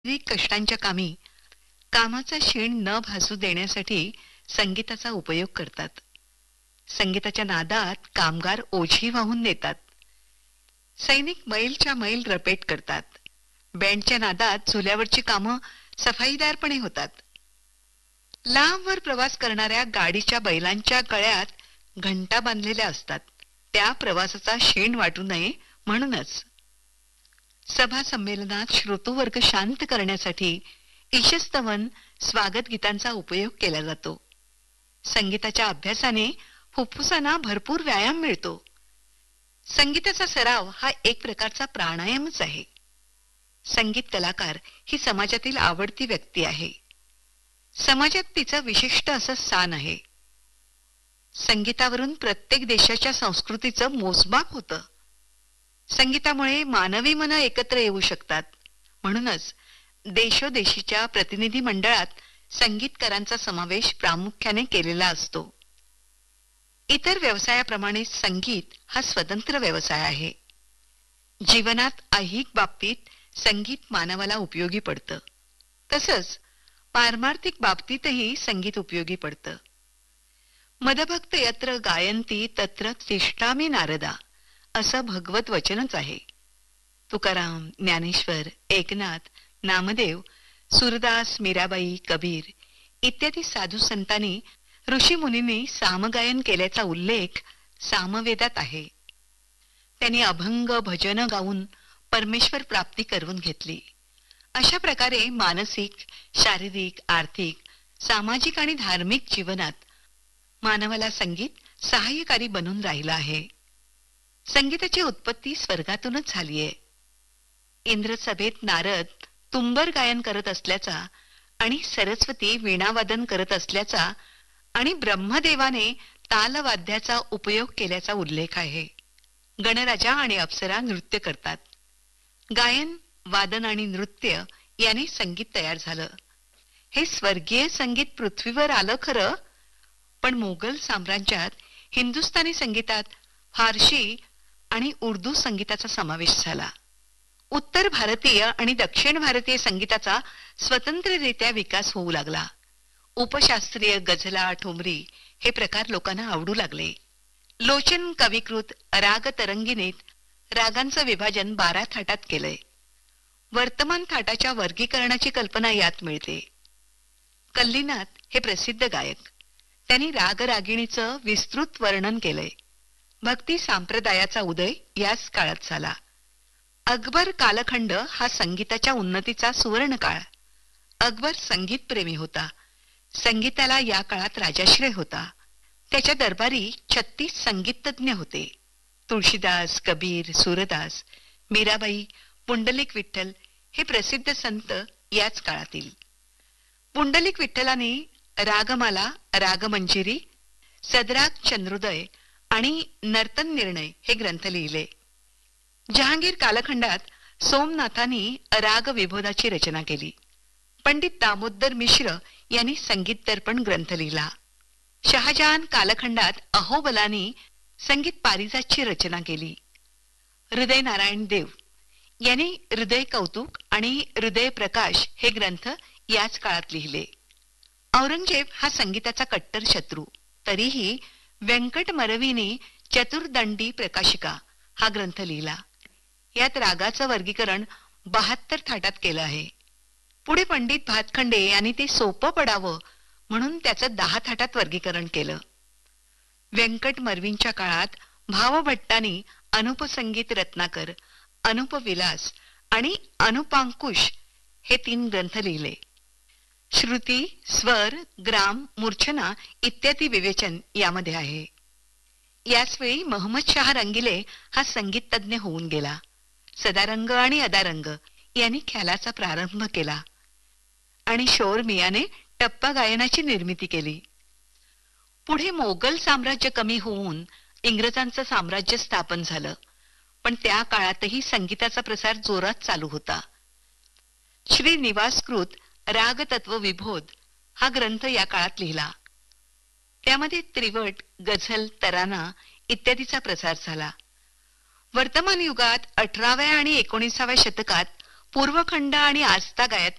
शारीरिक कष्टांच्या कामी कामाचा शीण न भासू देण्यासाठी संगीताचा उपयोग करतात. संगीताच्या नादात कामगार ओझी वाहून नेतात. सैनिक मैलच्या मैल रपेट करतात. बँडच्या नादात झुल्यावरची कामं सफाईदारपणे होतात. लांबवर प्रवास करणाऱ्या गाडीच्या बैलांच्या गळ्यात घंटा बांधलेल्या असतात. त्या प्रवासाचा शीण वाटू नये म्हणूनच. सभा संमेलनात श्रोतृवर्ग शांत करण्यासाठी ईशस्तवन स्वागत गीतांचा उपयोग केला जातो. संगीताच्या अभ्यासाने फुफ्फुसांना भरपूर व्यायाम मिळतो. संगीताचा सराव हा एक प्रकारचा प्राणायामच आहे. संगीत कलाकार ही समाजातील आवडती व्यक्ती आहे. समाजात तिचं विशिष्ट असं स्थान आहे. संगीतावरून प्रत्येक देशाच्या संस्कृतीचं मोजमाप होतं. संगीतामुळे मानवी मन एकत्र येऊ शकतात. म्हणूनच देशोदेशीच्या प्रतिनिधी मंडळात संगीतकारांचा समावेश प्रामुख्याने केलेला असतो. इतर व्यवसायाप्रमाणे संगीत हा स्वतंत्र व्यवसाय आहे. जीवनात ऐहिक बाबतीत संगीत मानवाला उपयोगी पडतं. तसंच पारमार्थिक बाबतीतही संगीत उपयोगी पडतं. मदभक्त यत्र गायंती तत्र तिष्ठामि नारदा असं भगवत वचनच आहे. तुकाराम, ज्ञानेश्वर, एकनाथ, नामदेव, सूरदास, मीराबाई, कबीर इत्यादी साधू संतांनी, ऋषी मुनींनी सामगायन केल्याचा उल्लेख सामवेदात आहे. त्यांनी अभंग भजन गाऊन परमेश्वर प्राप्ती करवून घेतली. अशा प्रकारे मानसिक, शारीरिक, आर्थिक, सामाजिक आणि धार्मिक जीवनात मानवाला संगीत सहाय्यकारी बनून राहिलं आहे. संगीताची उत्पत्ती स्वर्गातूनच झालीये. इंद्रसभेत नारद तुंबर गायन करत असल्याचा आणि सरस्वती वीणावादन करत असल्याचा आणि ब्रह्मदेवाने तालवाद्याचा उपयोग केल्याचा उल्लेख आहे. गणराजा आणि अप्सरा नृत्य करतात. गायन, वादन आणि नृत्य यांनी संगीत तयार झालं. हे स्वर्गीय संगीत पृथ्वीवर आलं खरं, पण मोगल साम्राज्यात हिंदुस्थानी संगीतात फारशी आणि उर्दू संगीताचा समावेश झाला. उत्तर भारतीय आणि दक्षिण भारतीय संगीताचा स्वतंत्ररित्या विकास होऊ लागला. उपशास्त्रीय गझला, ठुमरी हे प्रकार लोकांना आवडू लागले. लोचन कविकृत राग तरंगिणीत रागांचं विभाजन 12 थाटात केलंय. वर्तमान थाटाच्या वर्गीकरणाची कल्पना यात मिळते. कल्लीनाथ हे प्रसिद्ध गायक. त्यांनी रागरागिणीचं विस्तृत वर्णन केलंय. भक्ती संप्रदायाचा उदय याच काळात झाला. अकबर कालखंड हा संगीताच्या उन्नतीचा सुवर्ण काळ. अकबर संगीत प्रेमी होता. संगीताला या काळात राजाश्रय होता. त्याच्या दरबारी 36 संगीतज्ञ होते. तुळशीदास, कबीर, सूरदास, मीराबाई, पुंडलिक विठ्ठल हे प्रसिद्ध संत याच काळातील. पुंडलिक विठ्ठलाने रागमाला, रागमंजिरी, सदराग चंद्रोदय आणि नर्तन निर्णय हे ग्रंथ लिहिले. जहांगीर कालखंडात सोमनाथांनी राग विभोदाची रचना केली. पंडित दामोदर मिश्र यांनी संगीत दर्पण ग्रंथ लिहिला. शहाजहान कालखंडात अहोबलानी संगीत पारिजातची रचना केली. हृदय नारायण देव यांनी हृदय कौतुक आणि हृदय प्रकाश हे ग्रंथ याच काळात लिहिले. औरंगजेब हा संगीताचा कट्टर शत्रू. तरीही व्यंकट मरवीने चतुर्दंडी प्रकाशिका हा ग्रंथ लिहिला. यात रागाचं वर्गीकरण 72 थाटात केलं आहे. पुढे पंडित भातखंडे यांनी ते सोपं पडावं म्हणून त्याचं 10 थाटात वर्गीकरण केलं. व्यंकट मरवींच्या काळात भावभट्टांनी अनुपसंगीत रत्नाकर, अनुपविलास आणि अनुपांकुश हे 3 ग्रंथ लिहिले. श्रुती, स्वर, ग्राम, मूर्छना इत्यादी विवेचन यामध्ये आहे. याचवेळी महम्मद शाह रंगिले हा संगीत तज्ञ होऊन गेला. सदारंग आणि अदारंग यांनी ख्यालाचा प्रारंभ केला आणि शोर मियाने टप्पा गायनाची निर्मिती केली. पुढे मोगल साम्राज्य कमी होऊन इंग्रजांचं साम्राज्य स्थापन झालं. पण त्या काळातही संगीताचा प्रसार जोरात चालू होता. श्री निवासकृत रागतत्व विभोद हा ग्रंथ या काळात लिहिला. त्यामध्ये त्रिवट, गझल, तराना इत्यादीचा प्रसार झाला. वर्तमान युगात 18व्या आणि 19व्या शतकात पूर्वखंड आणि आस्था गायत